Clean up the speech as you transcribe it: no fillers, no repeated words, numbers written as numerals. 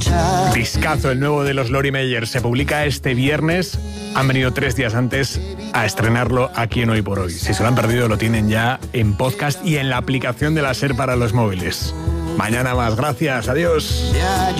Discazo, el nuevo de los Lori Meyer. Se publica este viernes. Han venido 3 días antes a estrenarlo aquí en Hoy por Hoy. Si se lo han perdido, lo tienen ya en podcast y en la aplicación de la SER para los móviles. Mañana más. Gracias. Adiós.